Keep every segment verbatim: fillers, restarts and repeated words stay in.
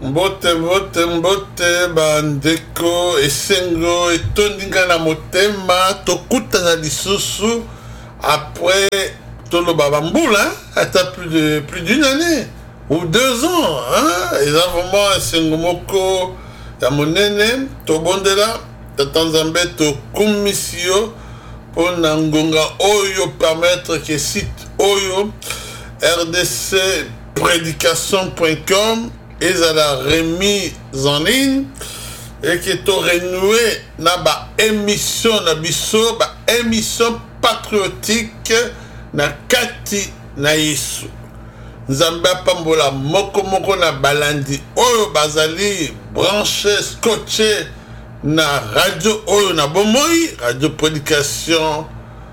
Mbote mbote mbote bandeko esengo etondinga na motema tokutana lisusu après toloba bambula ata plus de plus d'une année ou deux ans hein et là vraiment esengo moko ya monene tobondela tata Nzambe to komisio pona ngonga oyo permettre que site oyo R D C prédication point com et à la remise en ligne et qui est renoué na ba émission na biso ba émission patriotique na kati na Yesu Nzambe pambola moko moko na balandi oyo bazali branché scotché na radio oyo na bomoi radio prédication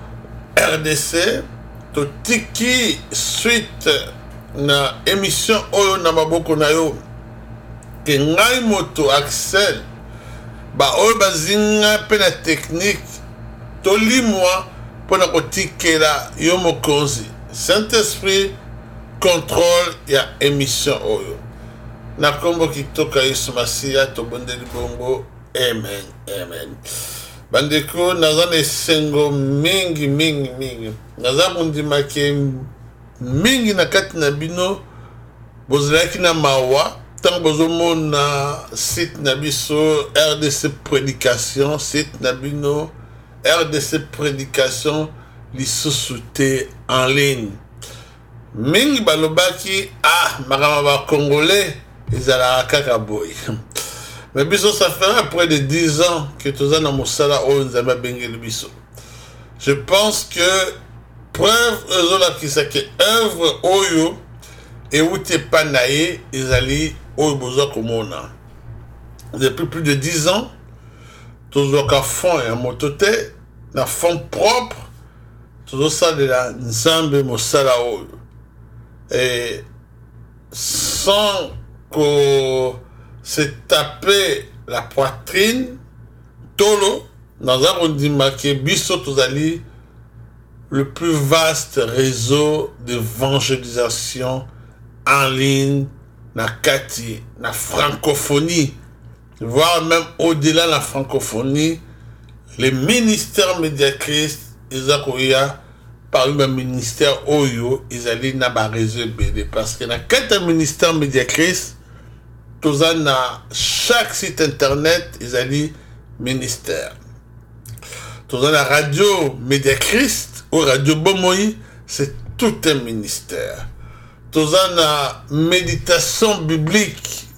R D C to tiki suite na émission oyo na maboko na yo ke ngai moto Axel ba oyo bazinga pe na technique tolimwa pona kotikela yo mokonzi Saint-Esprit contrôle ya émission oyo na kombo kitoka Yesu Masiya to bondeli bongo amen amen bandeko nazana esengo mingi mingi mingi naza mundima ke mingi na kati na bino bozalaki na mawa tant bozomona site na biso R D C prédication site na bino R D C prédication lisusu te en ligne mingi balobaki ah makama ba congolais ezalaka kaka boy mais biso ça fait près de dix ans que toza na mosala oyo Nzambe abengeli biso je pense que preuve ezolakisa ke œuvre oyo euti pa na ye ezali oyo bozwa komona depuis plus de dix ans tozwaka fond ya moto te na fond propre tozosalela Nzambe mosala oyo et sans que se taper la poitrine tolo naza kondima ke biso tozali le plus vaste réseau d'évangélisation en ligne na kati na francophonie, voire même au-delà de la francophonie, les ministères Mediachrist Ezakoya par le ministère Oyo, ils allaient na ba réseau B D parce que na kati na ministère Mediachrist toza na chaque site internet ils allaient ministère. Toza na radio Mediachrist ou radio Bomoi, c'est tout un ministère. Toza na méditation biblique,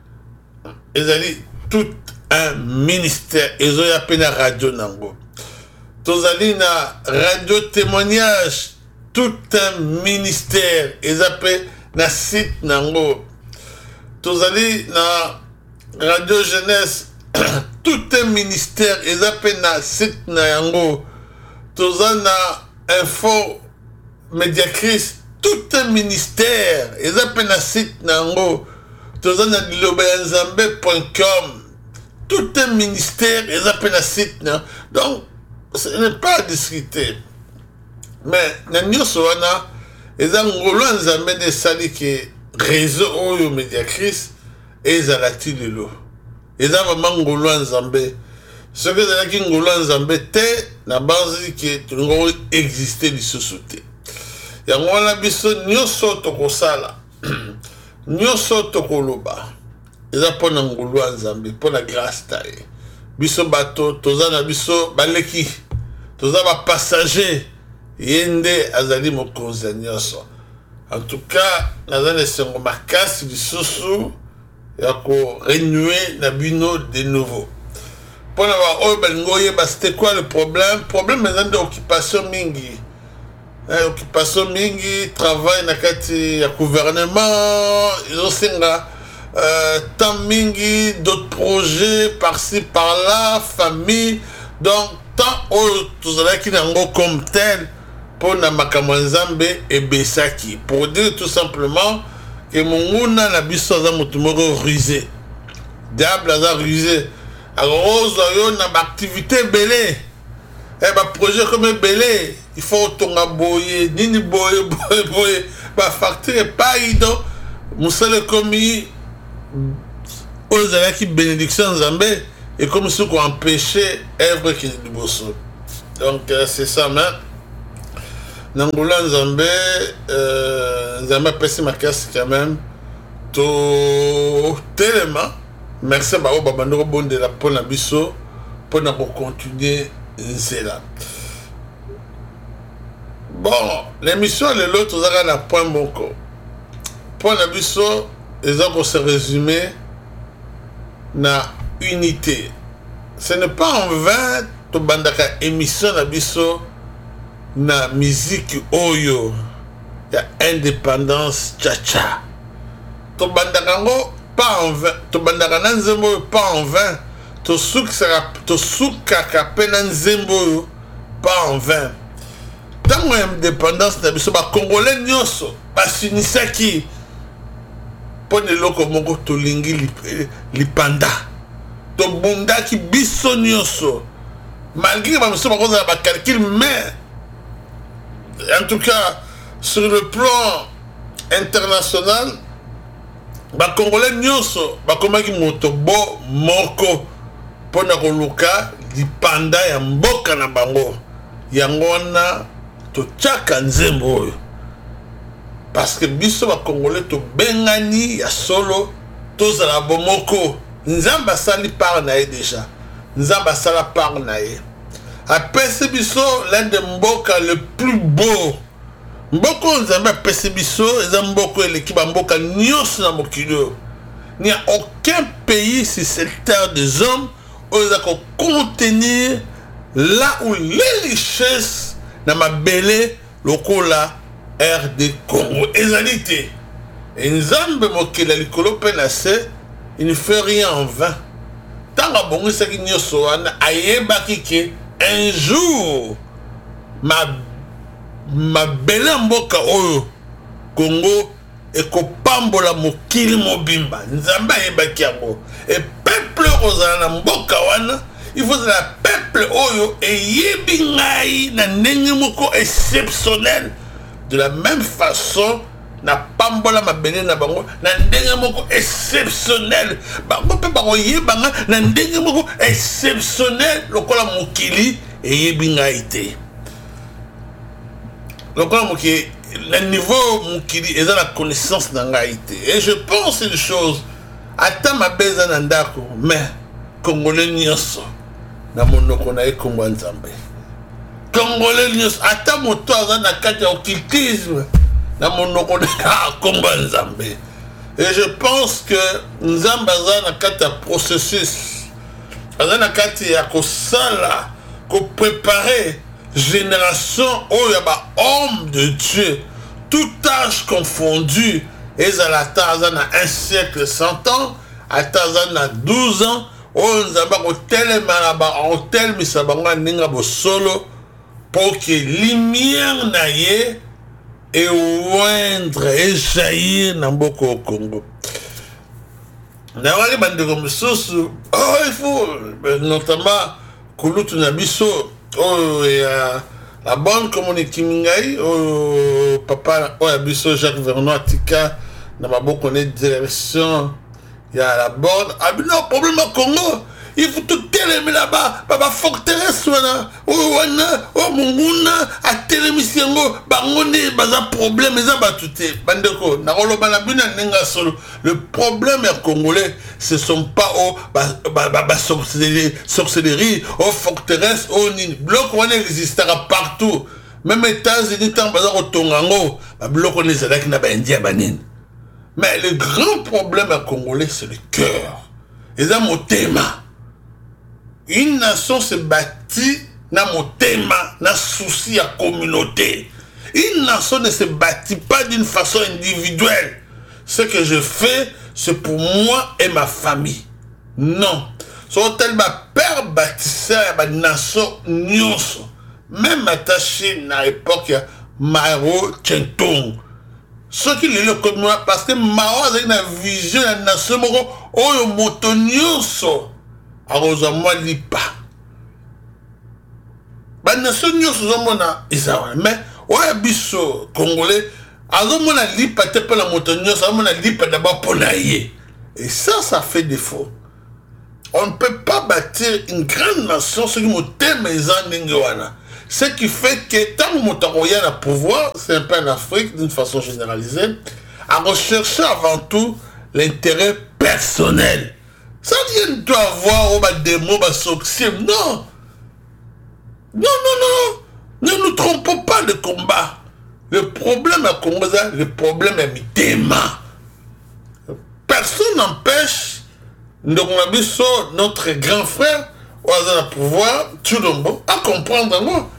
ils allaient tout un ministère. Ils ont appelé la radio Nango. Tozali na radio témoignage, tout un ministère. Ils appellent na site Nango. Tozali na radio jeunesse, tout un ministère. Ils appellent na site Nango. Tozali na info Mediachrist, tout un ministère. Ils appellent na site Nango. Tozali na dilobayanzambe point com, tout un ministère. Ils appellent na site Nango. Donc ce n'est pas à discuter. Mais na nyonso wana eza ngolo Nzambe de sali ke réseau oyo Mediachrist ezalaki lelo. Eza vraiment ngolo Nzambe. Ce que ezalaki ngolo Nzambe te na base ke tulongo exister lisusu te. Yango wana biso nyonso tokosala nyonso tokoloba eza pona ngolo Nzambe, pona grâce taye. Biso bato toza na biso baleki toza ba passager yende azali mokonzi nyonso. En tout cas nazana sengo makasi lisusu ya ko renouer na bino de nouveau. Pona ba oyo balingo yeba c'était quoi le problème? Problème ezande occupation mingi. Eh, occupation mingi, travail na kati ya gouvernement, izosenga Euh, tant mingi d'autres projets par-ci par-là, famille, donc tant tout cela qui n'a comme tel pour na makamwanzambe et besaki pour dire tout simplement que mon na na biso za mutumoro rusé diable a rusé alors yo na activité belé et ba projet comme belé il faut tonga boye nini boye boye boye ba facture pas ido musale komi ozalaki bénédiction Nzambe et comme si qu'on empêchait œuvre qui est du bosso. Donc euh, c'est ça, mais Nangoula Nzambe, euh, Nzambe pèse ma casse quand même. To tellement, merci à Bao Babandoro bon de la pona biso pour nous continuer Zéla. Bon, l'émission est l'autre, on a la point bon corps. Pour la biso, les autres se résumer na unité. Ce n'est pas en vain to bandaka émission na biso na musique oyo ya indépendance cha-cha. To bandaka ngo pas en vain, to bandaka na nzembo pas en vain, to soukaka to soukaka pe na nzembo pas en vain. Tango indépendance na biso ba congolais nyonso basinisaki pone loko moko tolingi lipanda to bundaki biso nyonso malgré ba biso bakoza ba calcul, mais en tout cas sur le plan international ba congolais nyonso bakomaki moto bo moko pona koluka lipanda ya mboka na bango yango wana totiaka nzembo oyo parce que biso ba congolais to bengani ya solo tozala bomoko. Nzamba sali par na ye déjà, Nzamba sala par na ye apesi biso l'un de mboka le plus beau. Mboko Nzamba apesi biso eza mboko eleki ba mboka nyonso na mokili oyo. Il n'y a aucun pays sur cette terre des hommes où ils ont contenir là où les richesses na mabele lokola R D Congo ezalité. Et Nzambe mokela likolo penase, il ne fait rien en vain. Tant que bon c'est qu'il n'y soit ayeba kike un jour ma ma belle mboka oyo Congo et kopambola mokili mobimba. Nzambe ayeba kiango et peuple ozana mboka wana il faut que le peuple oyo eyebi ngai na ndenge moko exceptionnel. De la même façon, na pambola mabele na bango na ndenge moko exceptionnel. Bango pe bango yebanga na ndenge moko exceptionnel lokola mokili eyebi ngai te. Lokola mokili le niveau mokili eza la connaissance na ngai te. Et je pense une chose, ata mabeza na ndako, mais congolais nyonso na monoko na ekombo Nzambe. Congolais nyonso ata moto aza na kati ya occultisme na monoko na ekombo Nzambe. Et je pense que Nzambe aza na kati ya processus, aza na kati ya kosala ko préparer génération oyo ba homme de Dieu tout âge confondu ezalata aza na un siècle cent ans ata aza na douze ans oyo Nzambe akotelema na ba otelemisa bango ndinga bosolo pour que lumière na ye et oindre et jaillir na mboka au Congo. Na wali bandeko misusu oh il faut notamment kulutu na biso oh ya la bonne communiqué ngai oh papa oh ya biso Jacques Vernois tika na maboko ne direction ya la bonne abino problème au Congo. Il faut tout télémer là-bas, baba forteresse wana, oh wana, oh munguna, a télémisi yango, bangonde baza problème, eza batute, bandeko, na roloba na bina nenga solo. Le problème est congolais, ce sont pas oh ba ba ba sorcellerie, oh forteresse, oh ni bloc wana existera partout. Même États-Unis tant baza ko tongango, ba bloc wana ezalaki na ba India banine. Mais le grand problème à congolais c'est le cœur. Eza motema. Une nation se bâtit na motema, na souci à communauté. Une nation ne se bâtit pas d'une façon individuelle. Ce que je fais, c'est pour moi et ma famille. Non. Soit tel ma père bâtissait ma nation nyonso. Même attaché à l'époque, Maro Tchentong. Ce qui est le comme moi, parce que Maro a une vision de la nation, oyo moto nyonso. Aroza moi lipa. Ba nation nyonso zomona isawa mais oya biso congolais azomona lipa te pe la moto nyonso azomona lipa d'abord pona ye Et ça, ça fait défaut. On ne peut pas bâtir une grande nation sur le thème Nengwana. Ce qui fait que tant que Moutaroya a pouvoir, c'est un peu en Afrique d'une façon généralisée, à rechercher avant tout l'intérêt personnel. Ça ne doit avoir oh, bah, des mots, bah, non. Non, non, non. Ne nous trompons pas de combat. Le problème à Congo, le problème est Mitema. Personne n'empêche notre grand frère, au pouvoir, Tshilombo, à comprendre moi.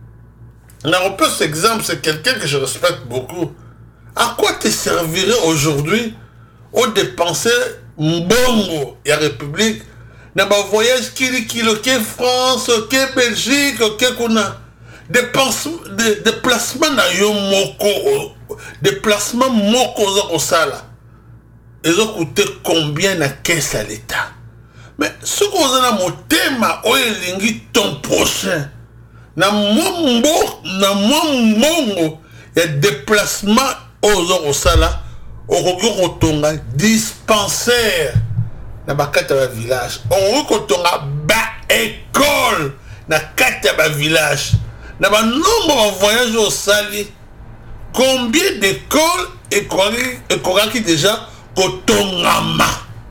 Un peu cet exemple, c'est quelqu'un que je respecte beaucoup. À quoi te servirait aujourd'hui au dépenser Mbongo et la République dans un voyage qui est France, qui Belgique, qui a déplacement dans yo moko, déplacement moko au sala. Ils ont coûté combien na caisse à l'État? Mais ce qu'on a mon thème, il ton prochain. Na mwambo, na mwambongo, il y a déplacement aux sala, au rotonga dispensaire. Na bakata ba village. On rotonga ba école. Na kata ba village. Na ba nombre de voyages au sali. Combien d'écoles et qui déjà Kotongama.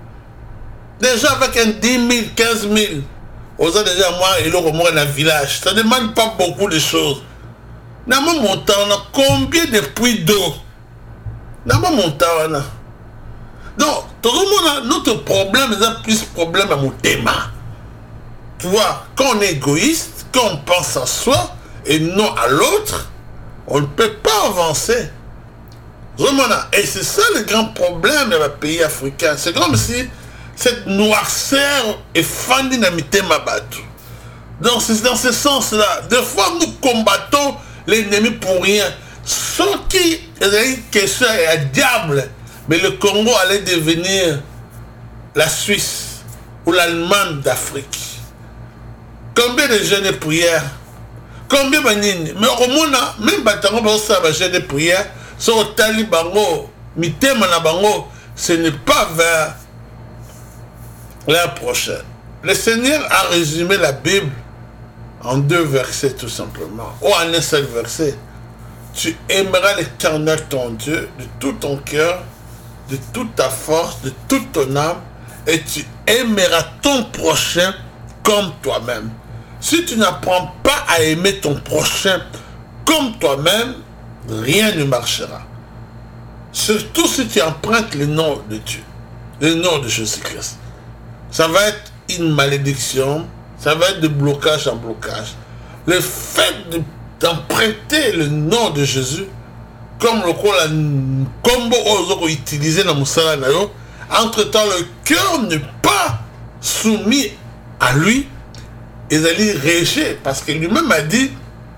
Déjà avec un dix mille, quinze mille, on a déjà moi et l'autre moi dans le village. Ça ne demande pas beaucoup de choses. Dans mon montant, on a combien de puits d'eau? Dans mon montant, on a. Donc, tout le monde a notre problème, c'est un plus problème à mon thème. Tu vois, quand on est égoïste, quand on pense à soi et non à l'autre, on ne peut pas avancer. Et c'est ça le grand problème dans les pays africains. C'est comme si cette noirceur est fan dynamité Mabatu. Donc c'est dans ce sens-là. Des fois nous combattons l'ennemi pour rien. Ce qui est une question est à diable. Mais le Congo allait devenir la Suisse ou l'Allemagne d'Afrique. Combien de jeunes de prière? Combien de nini? Mais au moins, même Batango, va jeûne de prière. Sur Talibango, Mitema na bango, ce n'est pas vers l'année prochaine. Le Seigneur a résumé la Bible en deux versets tout simplement, ou en un seul verset. Tu aimeras l'Éternel ton Dieu de tout ton cœur, de toute ta force, de toute ton âme, et tu aimeras ton prochain comme toi-même. Si tu n'apprends pas à aimer ton prochain comme toi-même, rien ne marchera. Surtout si tu empruntes le nom de Dieu, le nom de Jésus-Christ. Ça va être une malédiction, ça va être de blocage en blocage. Le fait d'emprunter le nom de Jésus, comme le combo aux utilisé dans Moussala Nayo, entre-temps le cœur n'est pas soumis à lui, ils allaient réagir parce que lui-même a dit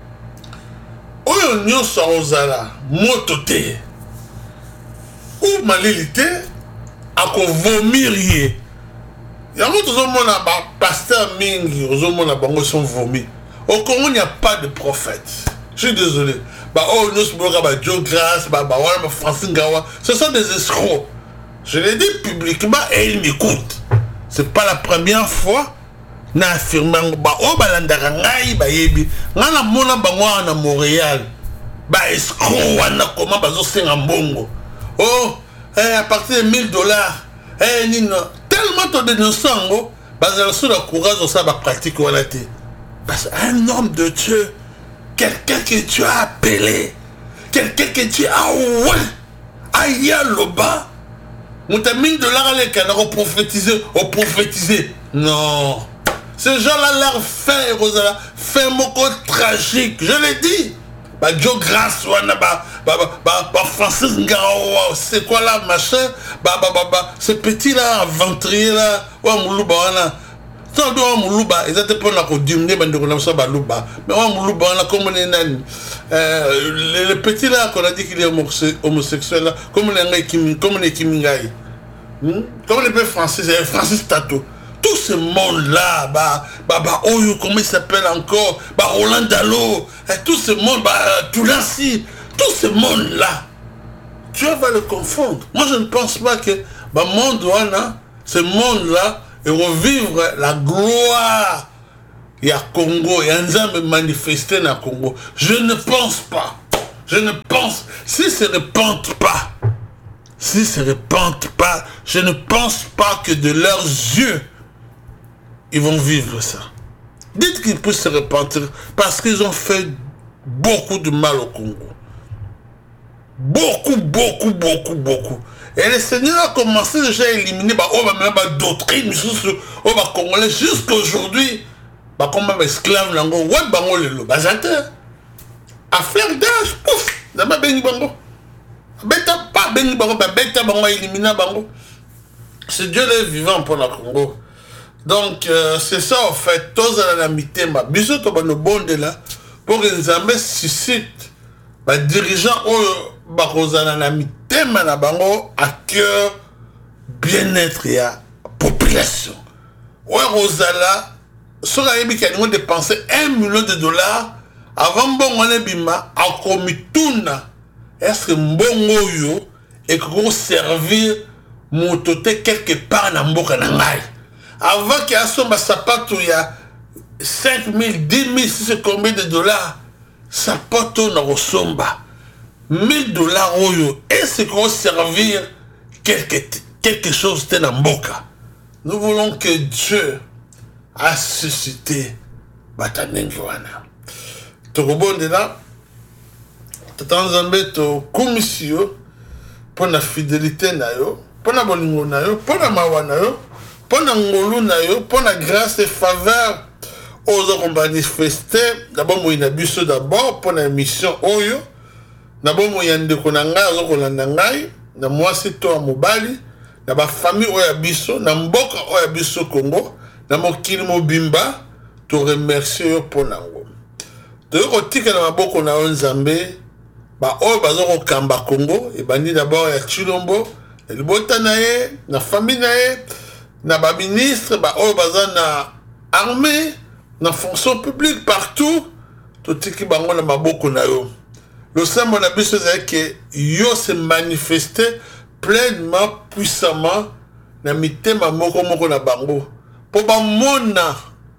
oyo nyonso ozala moto te ou malilité akovomir ye yango tozomona bapasteur mingi ozomona bango sont vomis. Au Congo il n'y a pas de prophète, je suis désolé. Bah oh nyonso boka ba Joe Grace ba ba wana ba Francine Gawa, ce sont des escrocs. Je l'ai dit publiquement et ils m'écoutent. C'est pas la première fois na affirmant ba o balandaka ngai ba yebi ngana mona bango na Montréal ba escroc wana comment bazo senga mbongo oh eh, à partir de mille dollars eh nino tellement to dénonçango bazala sur la courage ça ba pratique wana te parce un homme de Dieu, quelqu'un que tu as appelé, quelqu'un que tu as oué aya loba muta mille dollars les canards prophétiser au prophétiser non. Ces gens-là, leur fin, Rosala, fin moko tragique. Je l'ai dit. Bah, Joe Grace, bah, bah, bah, bah, bah, Francis Ngao, c'est quoi là, machin? Bah, bah, bah, bah, ce petit-là, ventrier là, ouais, Moulouba, là. Ça doit Moulouba, ils étaient pas là pour diminuer, mais on a ça, Balouba. Mais ouais, Moulouba, là, comme on est nan. Le petit là, qu'on a dit qu'il est homosexuel, là, comme on est Kimingaï. Comme on est Francis, Francis Tato. Tout ce monde-là, bah, bah, bah, oh, comment il s'appelle encore, bah, Roland Dalo, tout ce monde, bah, Toulassi, tout ce monde-là, Dieu va le confondre. Moi, je ne pense pas que ba monde wana ce monde là et revivre la gloire il y a Congo, il y a un manifesté dans Congo. Je ne pense pas. Je ne pense. S'ils se repentent pas, s'ils se repentent pas, je ne pense pas que de leurs yeux, ils vont vivre ça. Dites qu'ils puissent se repentir parce qu'ils ont fait beaucoup de mal au Congo. Beaucoup, beaucoup, beaucoup, beaucoup. Et le Seigneur a commencé déjà à éliminer bah, oh, bah, même, bah, doctrine, oh, bah, Congolais, jusqu'à aujourd'hui. Bah, comme un esclave, là, ouais, bah, on le bazateur. À fleur d'âge, pouf, ça m'a béni, bango. Bêta, pas béni, bango, bah, bêta, bango, éliminer, bango. C'est Dieu le vivant pour le Congo. Donc, euh, c'est ça, en fait, tous à la mitema. Bisous, tu vas nous bonde là, pour que les armées suscitent, bah, dirigeants, oh, bah, à la mitema, na bango, à cœur, bien-être et à population. Ouais, Rosala, sur la Bible, qui a dépensé un million de dollars avant bon on est bima à komituna est-ce que mbongo yo et que servir mototé quelque part dans mboka na ngai avant qu'il y a son sapato il y a cinq mille dix mille si c'est combien de dollars sapato na rosomba mille dollars oyo est-ce que servir quelque quelque chose dans mboka. Nous voulons que Dieu a suscité Batanenjoana. Tokobonde là, Tatanzambe to komisio pour la fidélité na yo, pour la bolingo na yo, pour la mawa na yo, pour la ngolu na yo, pour la grâce et faveur aux autres manifestés. D'abord moi ina biso d'abord pour la mission oyo. D'abord moi yande konanga zo kolanda ngai, na moi c'est toi mobali, na ba famille oya biso, na mboka oya biso Congo. Na mokili mobimba te remercier pour nango te kotika na maboko na Nzambe ba oyo bazoko kamba Congo et bandi d'abord ya Chilombo et libota na ye na famille na ye na ba ministre ba oyo bazana armée na fonction publique partout to tiki bango na maboko na yo le symbole na biso c'est que yo se manifester pleinement puissamment na mitema moko moko na bango. Pour la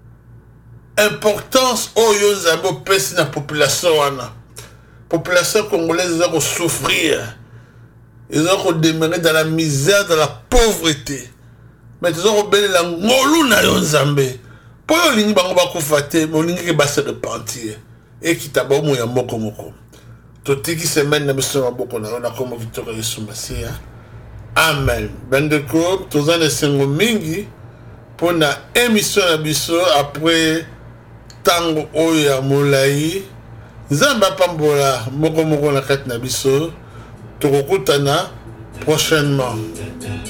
importance où ils ont pèsé la population, la population congolaise a souffrir, ils ont demeuré dans la misère, dans la pauvreté. Mais ils ont obéi la ngolu na Nzambe. Pour eux, ils ont fait mais ils ont se repentir. Et qui t'a bon ya moko moko. Tout qui semaine na biso maboko na on a comme victoire Yesu Masia. Amen. Bendeko, tous en esengo mingi. Pour la émission à biso après tango oya molai nzamba pambola moko moko na kati na biso tokokutana prochainement.